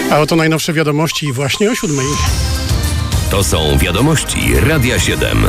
A oto najnowsze wiadomości właśnie o 7:00. To są wiadomości Radia 7.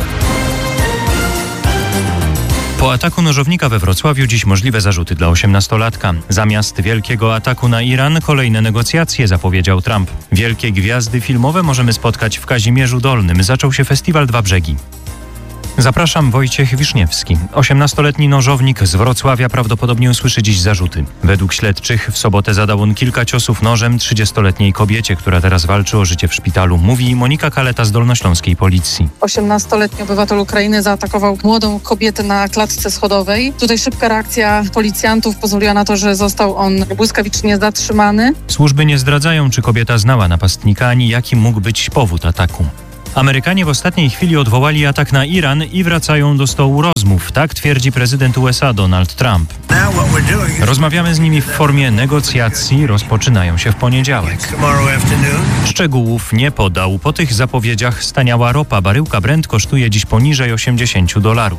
Po ataku nożownika we Wrocławiu dziś możliwe zarzuty dla 18-latka. Zamiast wielkiego ataku na Iran kolejne negocjacje, zapowiedział Trump. Wielkie gwiazdy filmowe możemy spotkać w Kazimierzu Dolnym. Zaczął się festiwal Dwa Brzegi. Zapraszam, Wojciech Wiszniewski. 18-letni nożownik z Wrocławia prawdopodobnie usłyszy dziś zarzuty. Według śledczych w sobotę zadał on kilka ciosów nożem 30-letniej kobiecie, która teraz walczy o życie w szpitalu, mówi Monika Kaleta z dolnośląskiej policji. 18-letni obywatel Ukrainy zaatakował młodą kobietę na klatce schodowej. Tutaj szybka reakcja policjantów pozwoliła na to, że został on błyskawicznie zatrzymany. Służby nie zdradzają, czy kobieta znała napastnika, ani jaki mógł być powód ataku. Amerykanie w ostatniej chwili odwołali atak na Iran i wracają do stołu rozmów. Tak twierdzi prezydent USA Donald Trump. Rozmawiamy z nimi w formie negocjacji, rozpoczynają się w poniedziałek. Szczegółów nie podał. Po tych zapowiedziach staniała ropa. Baryłka Brent kosztuje dziś poniżej $80.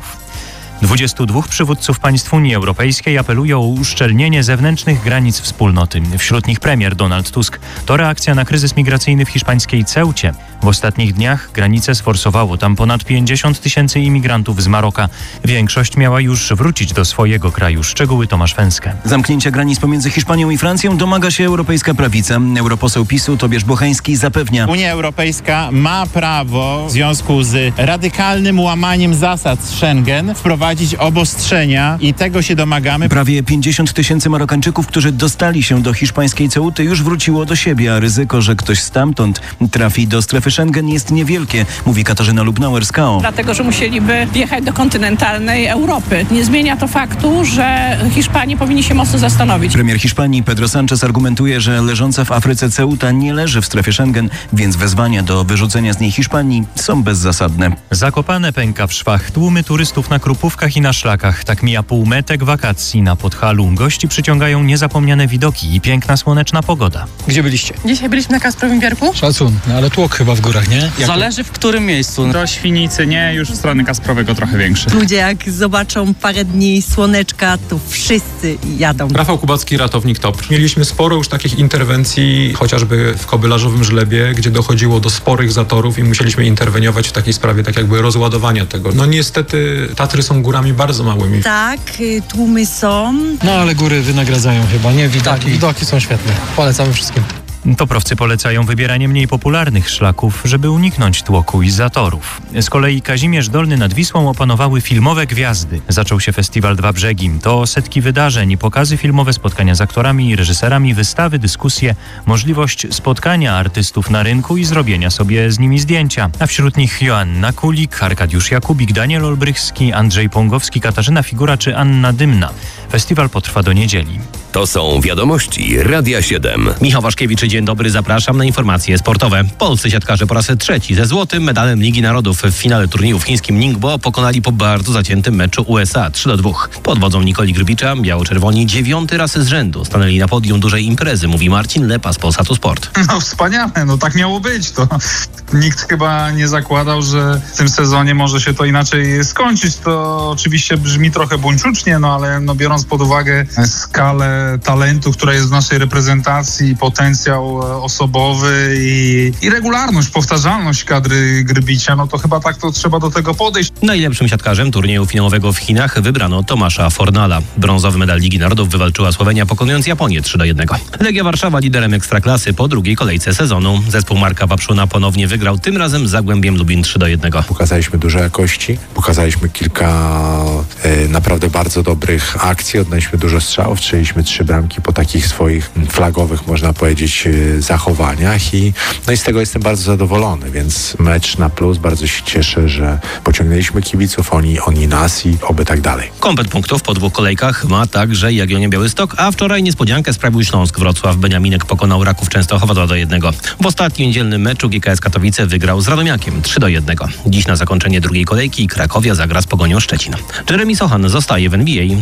22 przywódców państw Unii Europejskiej apeluje o uszczelnienie zewnętrznych granic wspólnoty. Wśród nich premier Donald Tusk. To reakcja na kryzys migracyjny w hiszpańskiej Ceucie. W ostatnich dniach granicę sforsowało tam ponad 50 000 imigrantów z Maroka. Większość miała już wrócić do swojego kraju. Szczegóły Tomasz Węskę. Zamknięcia granic pomiędzy Hiszpanią i Francją domaga się europejska prawica. Europoseł PiS-u Tobiasz Bocheński zapewnia: Unia Europejska ma prawo w związku z radykalnym łamaniem zasad Schengen wprowadzić obostrzenia i tego się domagamy. Prawie 50 000 Marokańczyków, którzy dostali się do hiszpańskiej Ceuty, już wróciło do siebie, a ryzyko, że ktoś stamtąd trafi do strefy Schengen, jest niewielkie, mówi Katarzyna Lubnauer z KO. Dlatego, że musieliby wjechać do kontynentalnej Europy. Nie zmienia to faktu, że Hiszpanie powinni się mocno zastanowić. Premier Hiszpanii Pedro Sánchez argumentuje, że leżąca w Afryce Ceuta nie leży w strefie Schengen, więc wezwania do wyrzucenia z niej Hiszpanii są bezzasadne. Zakopane pęka w szwach. Tłumy turystów na Krupówkach i na szlakach. Tak mija półmetek wakacji na Podhalu. Gości przyciągają niezapomniane widoki i piękna słoneczna pogoda. Gdzie byliście? Dzisiaj byliśmy na Kasprowym Wierchu. Szacun, ale tłok chyba w górach, nie? Zależy w którym miejscu. Do Świnicy nie, już w stronę Kasprowego trochę większy. Ludzie jak zobaczą parę dni słoneczka, to wszyscy jadą. Rafał Kubacki, ratownik TOPR. Mieliśmy sporo już takich interwencji, chociażby w Kobylarzowym Żlebie, gdzie dochodziło do sporych zatorów i musieliśmy interweniować w takiej sprawie, tak jakby rozładowania tego. No niestety Tatry są górami bardzo małymi. Tak, tłumy są. No ale góry wynagradzają chyba, nie? Widoki są świetne. Polecamy wszystkim. Toprowcy polecają wybieranie mniej popularnych szlaków, żeby uniknąć tłoku i zatorów. Z kolei Kazimierz Dolny nad Wisłą opanowały filmowe gwiazdy. Zaczął się festiwal Dwa Brzegi. To setki wydarzeń, pokazy filmowe, spotkania z aktorami i reżyserami, wystawy, dyskusje, możliwość spotkania artystów na rynku i zrobienia sobie z nimi zdjęcia. A wśród nich Joanna Kulik, Arkadiusz Jakubik, Daniel Olbrychski, Andrzej Pągowski, Katarzyna Figura czy Anna Dymna. Festiwal potrwa do niedzieli. To są wiadomości Radia 7. Michał Waszkiewicz, dzień dobry, zapraszam na informacje sportowe. Polscy siatkarze po raz trzeci ze złotym medalem Ligi Narodów w finale turnieju w chińskim Ningbo pokonali po bardzo zaciętym meczu USA 3-2. Pod wodzą Nikoli Grbicza biało-czerwoni 9. raz z rzędu stanęli na podium dużej imprezy, mówi Marcin Lepa z Polsatu Sport. No wspaniale, tak miało być. To nikt chyba nie zakładał, że w tym sezonie może się to inaczej skończyć. To oczywiście brzmi trochę buńczucznie, ale biorąc pod uwagę skalę talentu, która jest w naszej reprezentacji, potencjał osobowy i regularność, powtarzalność kadry Grbicia, to chyba tak to trzeba do tego podejść. Najlepszym siatkarzem turnieju finałowego w Chinach wybrano Tomasza Fornala. Brązowy medal Ligi Narodów wywalczyła Słowenia, pokonując Japonię 3-1. Legia Warszawa liderem Ekstraklasy po drugiej kolejce sezonu. Zespół Marka Wapszuna ponownie wygrał, tym razem z Zagłębiem Lubin 3-1. Pokazaliśmy dużo jakości, pokazaliśmy kilka naprawdę bardzo dobrych akcji, odnaliśmy dużo strzałów, strzeliśmy 3 bramki po takich swoich flagowych, można powiedzieć, zachowaniach i z tego jestem bardzo zadowolony, więc mecz na plus. Bardzo się cieszę, że pociągnęliśmy kibiców, oni nas i oby tak dalej. Komplet punktów po 2 kolejkach ma także Jagiellonia Białystok, a wczoraj niespodziankę sprawił Śląsk Wrocław. Beniaminek pokonał Raków Częstochowa 2-1. W ostatnim niedzielnym meczu GKS Katowice wygrał z Radomiakiem 3-1. Dziś na zakończenie drugiej kolejki Krakowia zagra z Pogonią Szczecin. Jeremy Sochan zostaje w NBA. 23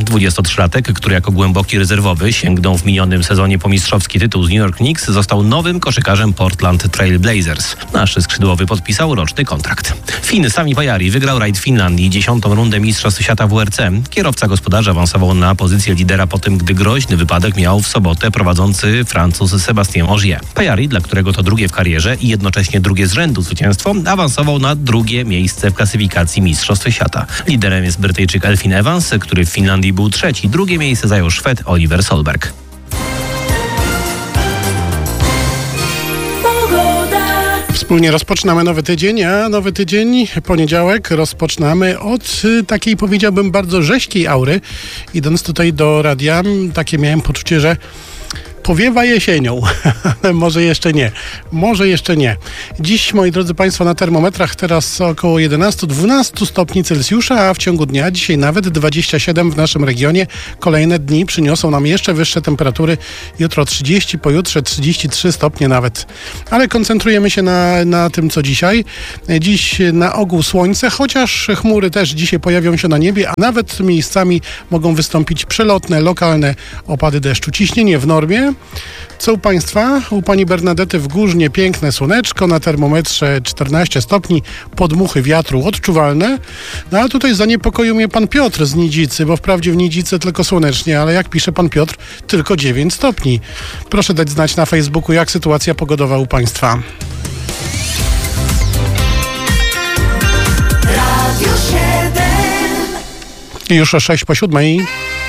23-latek, który jako głęboki rezerwowy sięgnął w minionym sezonie po mistrzowski tytuł z New York Knicks, został nowym koszykarzem Portland Trail Blazers. Nasz skrzydłowy podpisał roczny kontrakt. Fin Sami Pajari wygrał rajd Finlandii 10. rundę Mistrzostw Świata WRC. Kierowca gospodarza awansował na pozycję lidera po tym, gdy groźny wypadek miał w sobotę prowadzący Francuz Sébastien Ogier. Pajari, dla którego to drugie w karierze i jednocześnie drugie z rzędu zwycięstwo, awansował na drugie miejsce w klasyfikacji Mistrzostw Świata. Liderem jest Brytyjczyk Elfyn Evans, który w Finlandii był trzeci. Drugie miejsce zajął Szwed Oliver Solberg. Wspólnie rozpoczynamy nowy tydzień, a nowy tydzień, poniedziałek, rozpoczynamy od takiej, powiedziałbym, bardzo rześkiej aury. Idąc tutaj do radia, takie miałem poczucie, że powiewa jesienią, ale może jeszcze nie. Dziś, moi drodzy Państwo, na termometrach teraz około 11-12 stopni Celsjusza, a w ciągu dnia dzisiaj nawet 27 w naszym regionie. Kolejne dni przyniosą nam jeszcze wyższe temperatury. Jutro 30, pojutrze 33 stopnie nawet. Ale koncentrujemy się na tym, co dzisiaj. Dziś na ogół słońce, chociaż chmury też dzisiaj pojawią się na niebie, a nawet miejscami mogą wystąpić przelotne, lokalne opady deszczu. Ciśnienie w normie. Co u Państwa? U Pani Bernadety w Górznie piękne słoneczko, na termometrze 14 stopni, podmuchy wiatru odczuwalne. No a tutaj zaniepokoił mnie Pan Piotr z Nidzicy, bo wprawdzie w Nidzicy tylko słonecznie, ale jak pisze Pan Piotr, tylko 9 stopni. Proszę dać znać na Facebooku, jak sytuacja pogodowa u Państwa. Radio 7. Już o 6 po 7.